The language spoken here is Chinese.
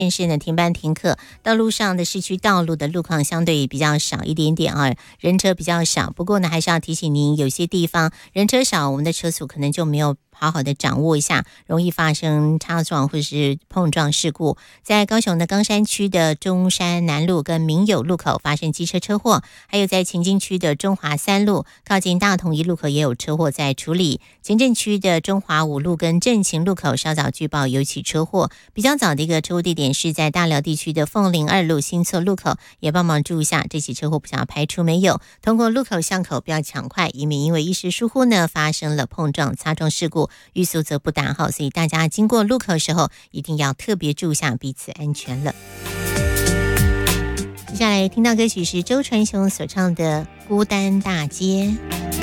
是呢停班停课，道路上的市区道路的路况相对比较少一点点啊，人车比较少。不过呢，还是要提醒您，有些地方人车少，我们的车速可能就没有好好的掌握一下，容易发生擦撞或是碰撞事故。在高雄的冈山区的中山南路跟民友路口发生机车车祸，还有在前进区的中华三路靠近大同一路口也有车祸在处理。前镇区的中华五路跟正勤路口稍早据报有起车祸，比较早的一个车祸地点是在大寮地区的凤林二路新厝路口，也帮忙注意一下这起车祸，不晓得排除没有。通过路口巷口不要抢快，以免因为一时疏忽呢发生了碰撞擦撞事故，欲速则不达哈。所以大家经过路口的时候一定要特别注意下彼此安全了。接下来听到歌曲是周传雄所唱的《孤单大街》。